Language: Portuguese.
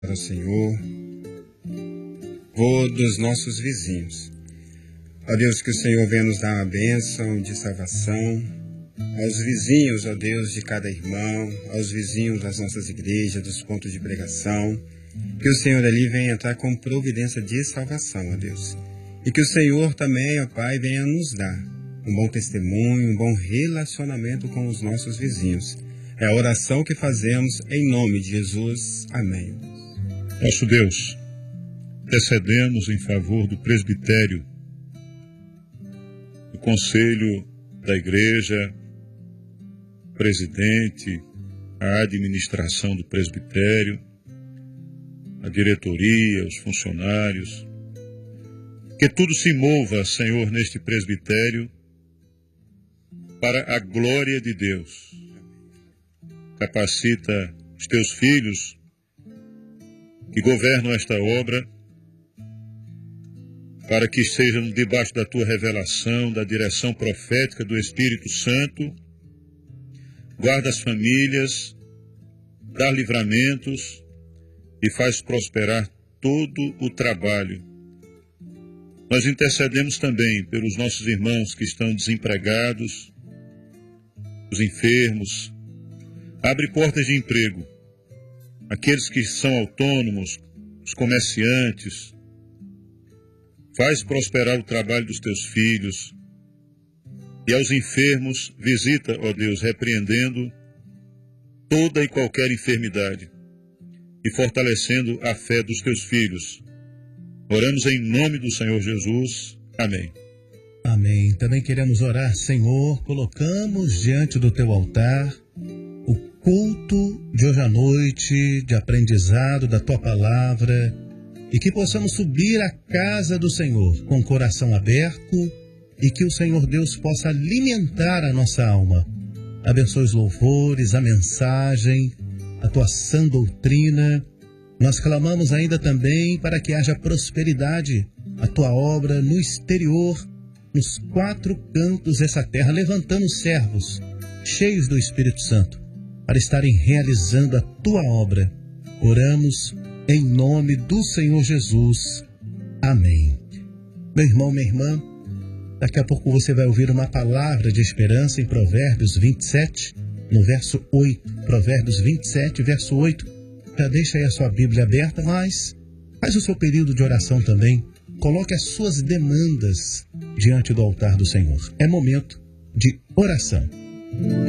Para o Senhor, vou dos nossos vizinhos. Ó Deus, que o Senhor venha nos dar uma bênção de salvação aos vizinhos, ó Deus, de cada irmão, aos vizinhos das nossas igrejas, dos pontos de pregação. Que o Senhor ali venha entrar com providência de salvação, ó Deus. E que o Senhor também, ó Pai, venha nos dar um bom testemunho, um bom relacionamento com os nossos vizinhos. É a oração que fazemos em nome de Jesus. Amém. Nosso Deus, intercedemos em favor do presbitério, do conselho da igreja, presidente, a administração do presbitério, a diretoria, os funcionários. Que tudo se mova, Senhor, neste presbitério para a glória de Deus. Capacita os teus filhos que governam esta obra, para que estejam debaixo da tua revelação, da direção profética do Espírito Santo. Guarda as famílias, dá livramentos e faz prosperar todo o trabalho. Nós intercedemos também pelos nossos irmãos que estão desempregados, os enfermos. Abre portas de emprego. Aqueles que são autônomos, os comerciantes, faz prosperar o trabalho dos teus filhos. E aos enfermos, visita, ó Deus, repreendendo toda e qualquer enfermidade e fortalecendo a fé dos teus filhos. Oramos em nome do Senhor Jesus. Amém. Amém. Também queremos orar, Senhor, colocamos diante do teu altar culto de hoje à noite, de aprendizado da Tua Palavra, e que possamos subir à casa do Senhor com o coração aberto e que o Senhor Deus possa alimentar a nossa alma. Abençoe os louvores, a mensagem, a Tua sã doutrina. Nós clamamos ainda também para que haja prosperidade, a Tua obra no exterior, nos quatro cantos dessa terra, levantando servos cheios do Espírito Santo, para estarem realizando a Tua obra. Oramos em nome do Senhor Jesus. Amém. Meu irmão, minha irmã, daqui a pouco você vai ouvir uma palavra de esperança em Provérbios 27, no verso 8. Provérbios 27, verso 8. Já deixa aí a sua Bíblia aberta, mas faz o seu período de oração também. Coloque as suas demandas diante do altar do Senhor. É momento de oração.